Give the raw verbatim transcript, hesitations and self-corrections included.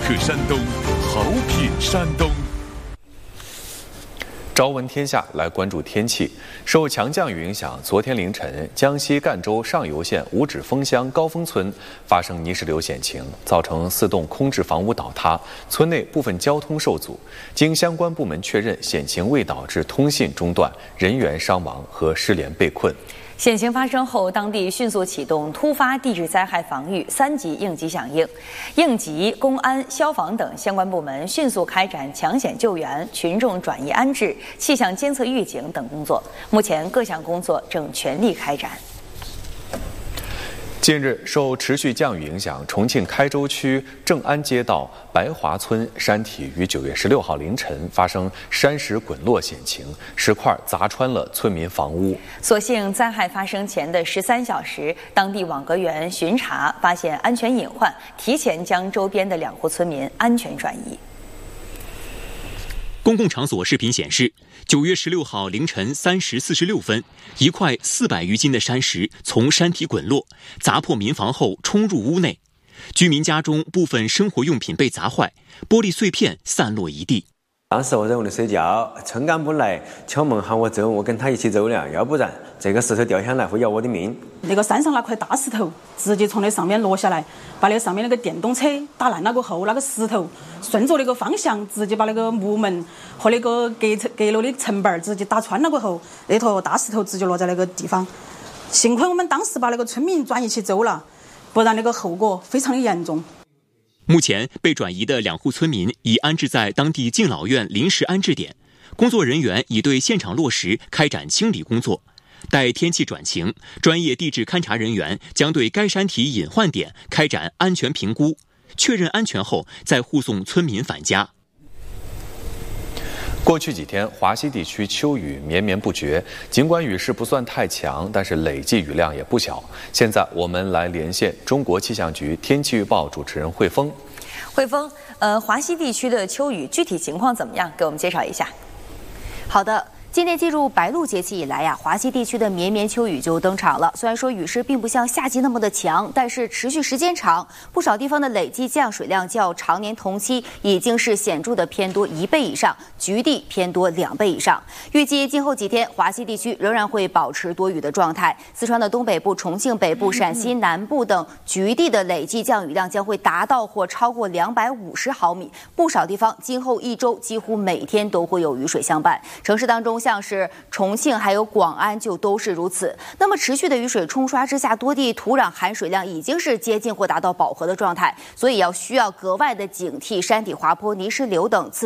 克山东，好品山东。朝闻天下，来关注天气。受强降雨影响，昨天凌晨，江西赣州上游县五指峰乡高峰村发生泥石流险情，造成四栋空置房屋倒塌，村内部分交通受阻。经相关部门确认，险情未导致通信中断、人员伤亡和失联被困。 险情发生后，当地迅速启动突发地质灾害防御三级应急响应，应急、公安、消防等相关部门迅速开展抢险救援、群众转移安置、气象监测预警等工作。目前各项工作正全力开展。 近日，受持续降雨影响，重庆开州区正安街道白华村山体于九月十六号凌晨发生山石滚落险情，石块砸穿了村民房屋。 所幸灾害发生前的十三小时，当地网格员巡查发现安全隐患，提前将周边的两户村民安全转移。 公共场所视频显示，九月十六号凌晨三时四十六分，一块四百余斤的山石从山体滚落，砸破民房后冲入屋内，居民家中部分生活用品被砸坏，玻璃碎片散落一地。 当时我在屋里睡觉，村干部来敲门喊我走，我跟他一起走了，要不然这个石头掉下来会要我的命。 那个山上那块大石头直接从那上面落下来，把那个上面那个电动车打烂了过后，那个石头顺着那个方向直接把那个木门和那个阁阁楼的层板直接打穿了过后，那坨大石头直接落在那个地方。幸亏我们当时把那个村民转移起走了，不然那个后果非常的严重。 目前被转移的两户村民已安置在当地敬老院临时安置点，工作人员已对现场落实开展清理工作。待天气转晴，专业地质勘察人员将对该山体隐患点开展安全评估，确认安全后再护送村民返家。 过去几天，华西地区秋雨绵绵不绝，尽管雨势不算太强，但是累计雨量也不小。现在我们来连线中国气象局天气预报主持人汇丰。 汇丰，呃，华西地区的秋雨具体情况怎么样？给我们介绍一下。 好的。今年进入白露节气以来呀，华西地区的绵绵秋雨就登场了。虽然说雨势并不像夏季那么的强，但是持续时间长，不少地方的累计降水量较常年同期已经是显著的偏多一倍以上，局地偏多两倍以上。预计今后几天，华西地区仍然会保持多雨的状态。四川的东北部、重庆北部、陕西南部等局地的累计降雨量将会达到或超过两百五十毫米。不少地方今后一周几乎每天都会有雨水相伴。城市当中，像是重庆还有广安就都是如此。那么持续的雨水冲刷之下，多地土壤含水量已经是接近或达到饱和的状态，所以要需要格外的警惕山体滑坡、泥石流等次